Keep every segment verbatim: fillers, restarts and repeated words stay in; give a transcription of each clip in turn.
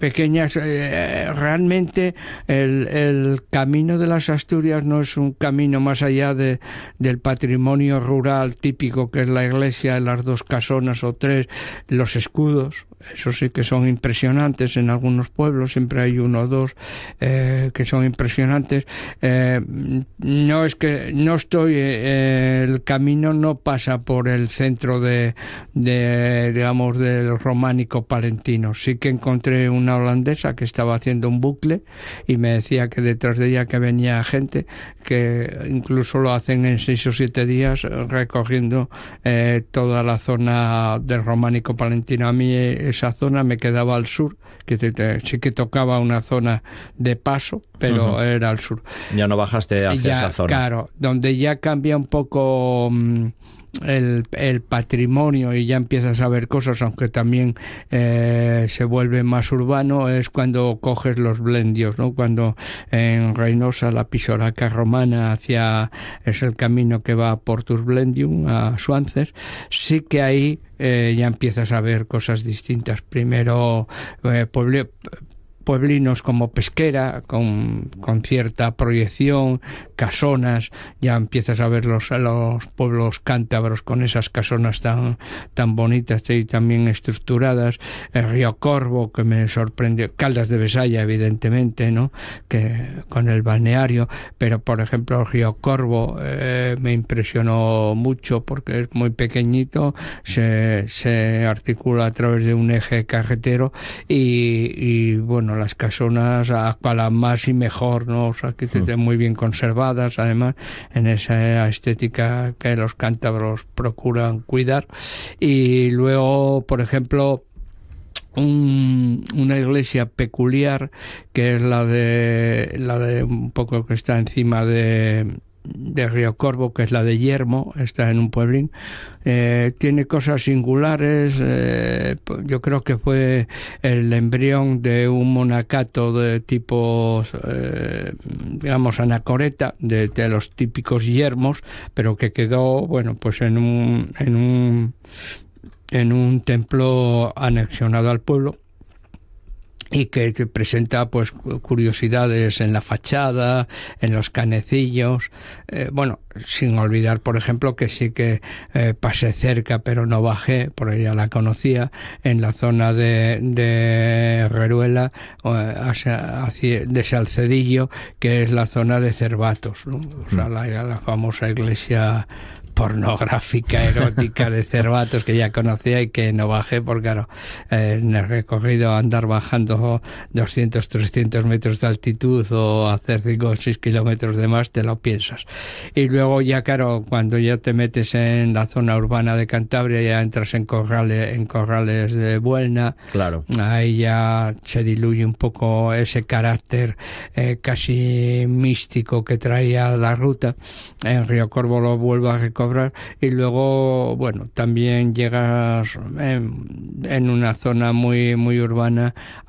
pequeñas. Eh, realmente el, el camino de las Asturias no es un camino más allá de, del patrimonio rural típico, que es la iglesia, las dos casonas o tres, los escudos. Eso sí que son impresionantes en algunos pueblos, siempre hay uno o dos eh, que son impresionantes. Eh, no es que no estoy, eh, el camino no pasa por el centro de, de digamos, del románico palentino. Sí que encontré una holandesa que estaba haciendo un bucle y me decía que detrás de ella que venía gente que incluso lo hacen en seis o siete días recorriendo eh, toda la zona del románico palentino. A mí esa zona me quedaba al sur, que te, te, sí que tocaba una zona de paso, pero uh-huh. era al sur. Ya no bajaste hacia ya, esa zona. Claro, donde ya cambia un poco mmm, el, el patrimonio y ya empiezas a ver cosas, aunque también eh, se vuelve más urbano, es cuando coges los blendios, ¿no? Cuando en Reynosa, la Pisoraca romana, hacia es el camino que va por Tursblendium a Suances, sí que ahí eh, ya empiezas a ver cosas distintas. Primero eh, pueble, pueblinos como Pesquera, con, con cierta proyección, casonas, ya empiezas a ver los, los pueblos cántabros con esas casonas tan, tan bonitas y también estructuradas, el Río Corvo, que me sorprendió, Caldas de Besaya, evidentemente, ¿no? Que con el balneario, pero por ejemplo el Río Corvo eh, me impresionó mucho porque es muy pequeñito, se, se articula a través de un eje carretero y, y bueno, las casonas a la más y mejor, ¿no? O sea, que estén muy bien conservadas, además, en esa estética que los cántabros procuran cuidar. Y luego, por ejemplo, Un, una iglesia peculiar, que es la de la de un poco que está encima de de Río Corvo, que es la de Yermo, está en un pueblín, eh, tiene cosas singulares. Eh, yo creo que fue el embrión de un monacato de tipo eh, digamos anacoreta, de, de los típicos yermos, pero que quedó, bueno, pues en un en un en un templo anexionado al pueblo, y que te presenta pues curiosidades en la fachada, en los canecillos, eh, bueno, sin olvidar, por ejemplo, que sí que eh, pasé cerca, pero no bajé, porque ya la conocía, en la zona de, de Herreruela, hacia, hacia, de Salcedillo, que es la zona de Cervatos, ¿no? O sea, la, la famosa iglesia pornográfica, erótica de Cervatos, que ya conocía y que no bajé, porque claro, eh, en el recorrido andar bajando doscientos, trescientos metros de altitud o hacer cinco o seis kilómetros de más, te lo piensas. Y luego ya, claro, cuando ya te metes en la zona urbana de Cantabria, ya entras en corrales, en corrales de Buelna, claro. Ahí ya se diluye un poco ese carácter eh, casi místico que traía la ruta. En Río Corvo lo vuelvo a recordar. Y luego, bueno, también llegas en, en una zona muy muy urbana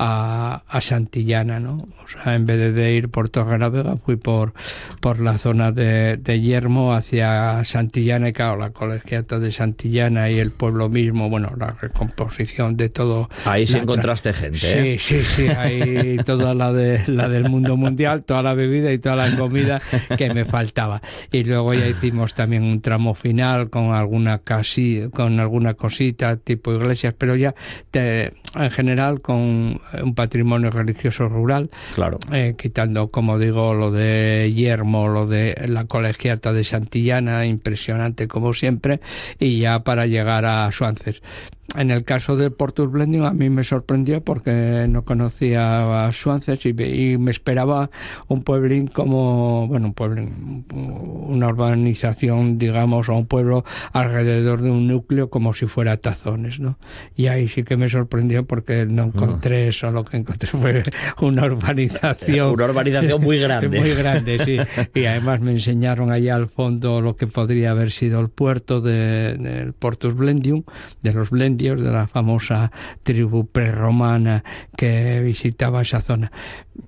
a, a Santillana, ¿no? O sea, en vez de, de ir por Torrelavega, fui por por la zona de, de Yermo hacia Santillana, y claro, la colegiata de Santillana y el pueblo mismo, bueno, la recomposición de todo. Ahí sí encontraste gente, ¿eh? Sí, sí, sí, ahí toda la de la del mundo mundial, toda la bebida y toda la comida que me faltaba. Y luego ya hicimos también un tramo final con alguna casi con alguna cosita tipo iglesias, pero ya te, en general con un patrimonio religioso rural, claro, eh, quitando, como digo, lo de Yermo, lo de la colegiata de Santillana, impresionante como siempre, y ya para llegar a Suances. En el caso de Tursblendium a mí me sorprendió porque no conocía a Suances y, y me esperaba un pueblín como, bueno, un pueblín, una urbanización, digamos, o un pueblo alrededor de un núcleo como si fuera Tazones, ¿no? Y ahí sí que me sorprendió porque no encontré eso, lo que encontré fue una urbanización. Una urbanización muy grande. Muy grande, sí. Y además me enseñaron allá al fondo lo que podría haber sido el puerto de, del Tursblendium, de los Blendios, de la famosa tribu prerromana que visitaba esa zona.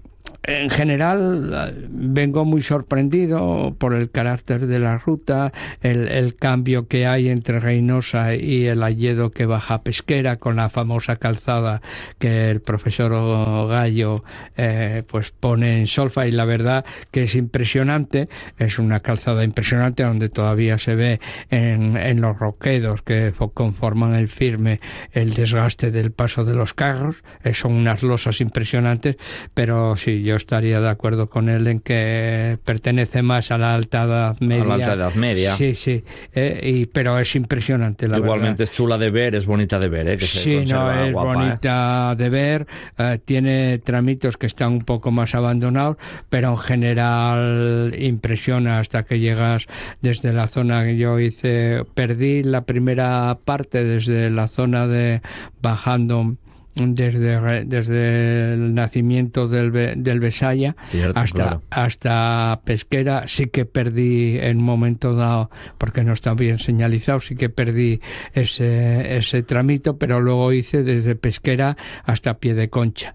en general vengo muy sorprendido por el carácter de la ruta, el, el cambio que hay entre Reinosa y el Alledo que baja a Pesquera, con la famosa calzada que el profesor Gallo eh, pues pone en solfa, y la verdad que es impresionante. Es una calzada impresionante donde todavía se ve en, en los roquedos que conforman el firme el desgaste del paso de los carros. Eh, son unas losas impresionantes, pero sí, yo estaría de acuerdo con él en que pertenece más a la alta edad media. A la alta edad media. Sí, sí, eh, y, pero es impresionante, la Igualmente verdad. Es chula de ver, es bonita de ver, ¿eh? Que sí, se no, es guapa, bonita ¿eh? de ver, eh, tiene tramitos que están un poco más abandonados, pero en general impresiona hasta que llegas desde la zona que yo hice, perdí la primera parte desde la zona de bajando desde desde el nacimiento del del Besaya hasta claro. hasta Pesquera. Sí que perdí en un momento dado, porque no está bien señalizado, sí que perdí ese ese tramito, pero luego hice desde Pesquera hasta Piedeconcha.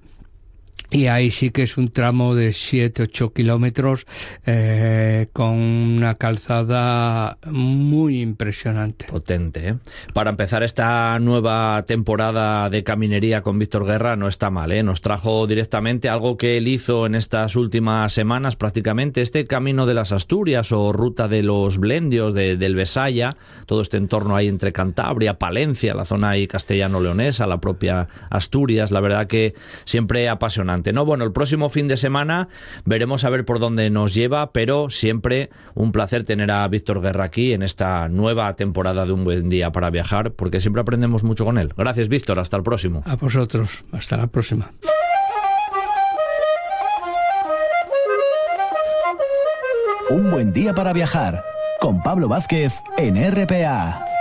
Y ahí sí que es un tramo de siete ocho kilómetros eh, con una calzada muy impresionante. Potente, ¿eh? Para empezar esta nueva temporada de caminería con Víctor Guerra no está mal, ¿eh? Nos trajo directamente algo que él hizo en estas últimas semanas prácticamente, este Camino de las Asturias o Ruta de los Blendios de, del Besaya, todo este entorno ahí entre Cantabria, Palencia, la zona ahí castellano-leonesa, la propia Asturias. La verdad que siempre apasionante, ¿no? Bueno, el próximo fin de semana veremos a ver por dónde nos lleva, pero siempre un placer tener a Víctor Guerra aquí en esta nueva temporada de Un Buen Día para Viajar, porque siempre aprendemos mucho con él. Gracias, Víctor, hasta el próximo. A vosotros, hasta la próxima. Un Buen Día para Viajar, con Pablo Vázquez en R P A.